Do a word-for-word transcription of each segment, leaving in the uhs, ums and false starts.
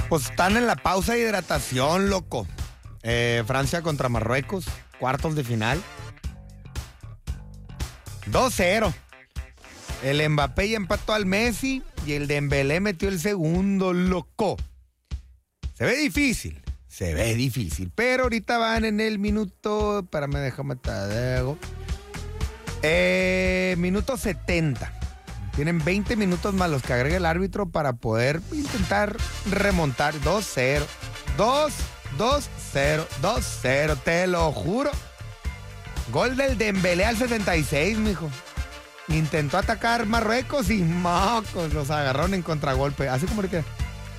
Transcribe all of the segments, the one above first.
Pues están en la pausa de hidratación, loco. Eh, Francia contra Marruecos, cuartos de final. dos cero. El Mbappé ya empató al Messi y el Dembélé metió el segundo, loco. Se ve difícil, se ve difícil. Pero ahorita van en el minuto... Espérame, déjame te digo. Eh, minuto setenta. Tienen veinte minutos más los que agrega el árbitro para poder intentar remontar. dos cero. dos, dos cero, dos cero, te lo juro. Gol del Dembélé al sesenta y seis, mijo. Intentó atacar Marruecos y mocos, los agarraron en contragolpe. Así como ahorita.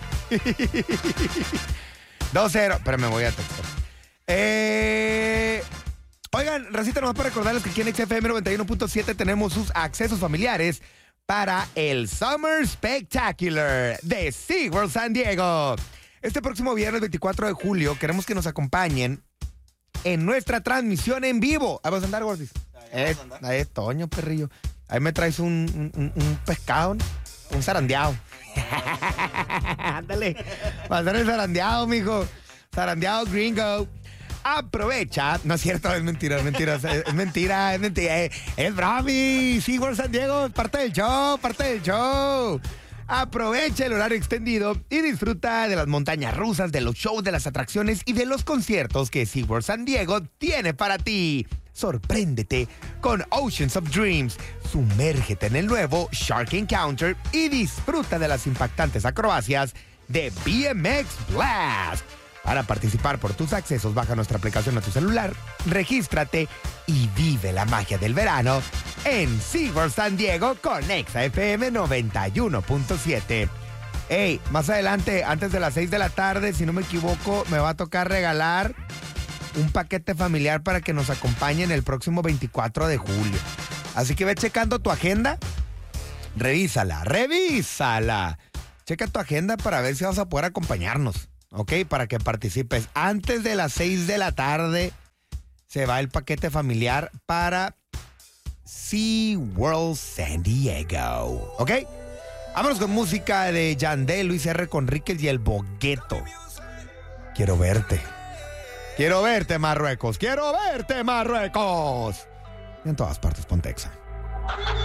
dos cero. Pero me voy a texto. Eh... Oigan, recita nomás para recordarles que aquí en X F M noventa y uno punto siete tenemos sus accesos familiares para el Summer Spectacular de SeaWorld San Diego. Este próximo viernes veinticuatro de julio queremos que nos acompañen en nuestra transmisión en vivo. Ahí vas a andar, Gordis. Eh, ahí es Toño, perrillo. Ahí me traes un, un, un pescado, ¿no? Un zarandeado. Ándale. Va a ser el zarandeado, mijo. Zarandeado gringo. Aprovecha. No es cierto, es mentira, es mentira. Es, es mentira, es mentira. Es, es Brami. SeaWorld San Diego, es parte del show, parte del show. Aprovecha el horario extendido y disfruta de las montañas rusas, de los shows, de las atracciones y de los conciertos que SeaWorld San Diego tiene para ti. Sorpréndete con Oceans of Dreams. Sumérgete en el nuevo Shark Encounter y disfruta de las impactantes acrobacias de B M X Blast. Para participar por tus accesos, baja nuestra aplicación a tu celular, regístrate y vive la magia del verano en SeaWorld San Diego con Exa F M noventa y uno punto siete. Hey, más adelante, antes de las seis de la tarde, si no me equivoco, me va a tocar regalar un paquete familiar para que nos acompañen el próximo veinticuatro de julio. Así que ve checando tu agenda, revísala, revísala. Checa tu agenda para ver si vas a poder acompañarnos. Ok, para que participes. Antes de las seis de la tarde se va el paquete familiar para SeaWorld San Diego. Ok, vámonos con música de Yandel, Luis R. Conríquez y El Bogueto. Quiero verte. Quiero verte, Marruecos. Quiero verte, Marruecos. Y en todas partes, ponte Exa.